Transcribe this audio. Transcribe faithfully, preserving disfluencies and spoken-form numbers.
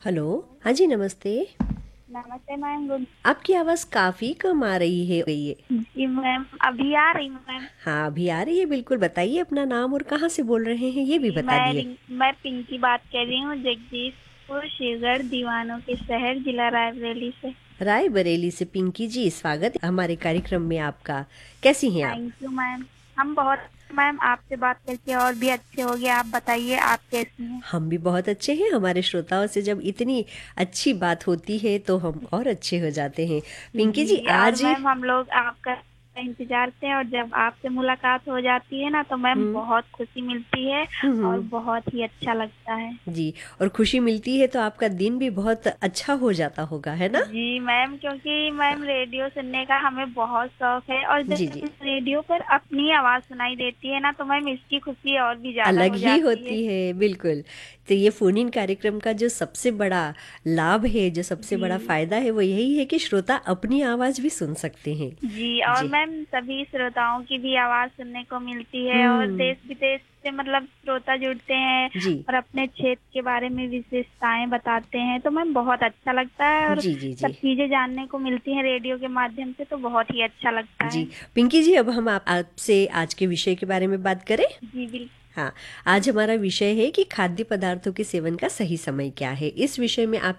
Hello. हाँ जी, नमस्ते। नमस्ते मैम। गुड। आपकी आवाज़ काफ़ी कम आ रही है गई है। जी मैम, अभी आ रही मैम। हाँ, अभी आ रही है बिल्कुल। बताइए अपना नाम और कहाँ से बोल रहे हैं ये भी जी बता मैं दिए। रिंक मैं पिंकी बात कर रही हूँ, जगदीशपुर शिवगढ़ दीवानों के शहर, जिला रायबरेली से। रायबरेली से पिंकी जी, स्वागत है हमारे कार्यक्रम में आपका। कैसी हैं आप? Thank you ma'am. हम बहुत मैम आपसे बात करके और भी अच्छे हो गए। आप बताइए, आप कैसी हैं? हम भी बहुत अच्छे हैं। हमारे श्रोताओं से जब इतनी अच्छी बात होती है तो हम और अच्छे हो जाते हैं। पिंकी जी जी, और आज। मैम हम लोग आपका इंतजार करते हैं, और जब आपसे मुलाकात हो जाती है ना तो मैम हम्म। बहुत खुशी मिलती है हम्म और हम्म। बहुत ही अच्छा लगता है। जी। और खुशी मिलती है तो आपका दिन भी बहुत अच्छा हो जाता होगा, है ना? जी मैम, क्योंकि मैम रेडियो सुनने का हमें बहुत शौक है, और जी जब जी। रेडियो पर अपनी आवाज़ सुनाई देती है ना तो मैम इसकी खुशी और भी ज़्यादा अलग हो ही जाती है। होती है, बिल्कुल। तो ये फ़ोन इन कार्यक्रम का जो सबसे बड़ा लाभ है, जो सबसे बड़ा जी। फ़ायदा है, वो यही है कि श्रोता अपनी आवाज़ भी सुन सकते हैं। जी, और जी। मैम सभी श्रोताओं की भी आवाज़ सुनने को मिलती है, और हुँ। देश विदेश से मतलब श्रोता जुड़ते हैं जी। और अपने क्षेत्र के बारे में विशेषताएं बताते हैं, तो मैम बहुत अच्छा लगता है, और जी, जी, सब जी। चीज़ें जानने को मिलती हैं रेडियो के माध्यम से, तो बहुत ही अच्छा लगता जी। है। पिंकी जी, अब हम आप आपसे आज के विषय के बारे में बात करें? जी बिल्कुल। हाँ, आज हमारा विषय है कि खाद्य पदार्थों के सेवन का सही समय क्या है? इस विषय में आप